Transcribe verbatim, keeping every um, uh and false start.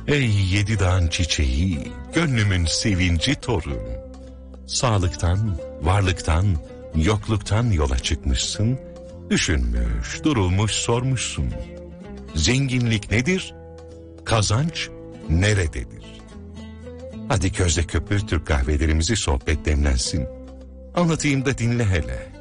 Ey yedi dağın çiçeği, gönlümün sevinci torun. Sağlıktan, varlıktan, yokluktan yola çıkmışsın. Düşünmüş, durulmuş, sormuşsun. Zenginlik nedir? Kazanç nerededir? Hadi közde köpür Türk kahvelerimizi, sohbet demlensin. Anlatayım da dinle hele.